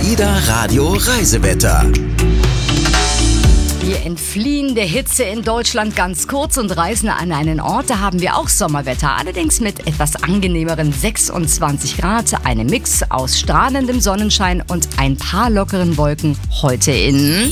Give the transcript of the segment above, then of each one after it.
AIDA Radio Reisewetter. Wir entfliehen der Hitze in Deutschland ganz kurz und reisen an einen Ort, da haben wir auch Sommerwetter, allerdings mit etwas angenehmeren 26 Grad, einem Mix aus strahlendem Sonnenschein und ein paar lockeren Wolken heute in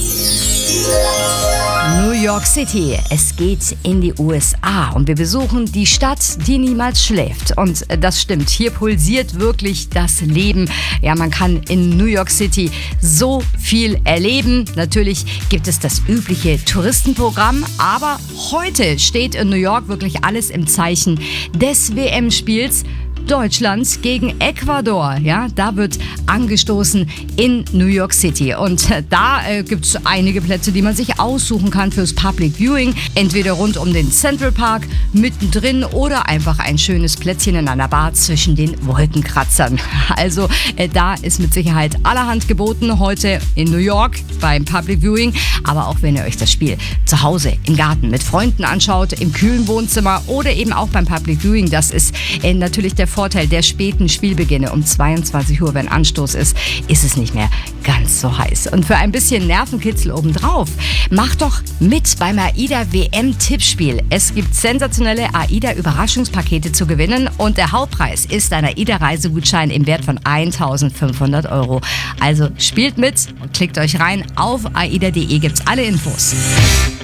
New York City. Es geht in die USA und wir besuchen die Stadt, die niemals schläft. Und das stimmt, hier pulsiert wirklich das Leben. Ja, man kann in New York City so viel erleben. Natürlich gibt es das übliche Touristenprogramm, aber heute steht in New York wirklich alles im Zeichen des WM-Spiels. Deutschland gegen Ecuador, ja, da wird angestoßen in New York City und da gibt es einige Plätze, die man sich aussuchen kann fürs Public Viewing, entweder rund um den Central Park, mittendrin oder einfach ein schönes Plätzchen in einer Bar zwischen den Wolkenkratzern. Also da ist mit Sicherheit allerhand geboten heute in New York beim Public Viewing, aber auch wenn ihr euch das Spiel zu Hause im Garten mit Freunden anschaut, im kühlen Wohnzimmer oder eben auch beim Public Viewing, das ist natürlich der Vorteil der späten Spielbeginne um 22 Uhr, wenn Anstoß ist es nicht mehr ganz so heiß. Und für ein bisschen Nervenkitzel obendrauf, macht doch mit beim AIDA WM-Tippspiel. Es gibt sensationelle AIDA-Überraschungspakete zu gewinnen und der Hauptpreis ist ein AIDA-Reisegutschein im Wert von 1.500 Euro. Also spielt mit und klickt euch rein. Auf aida.de gibt's alle Infos.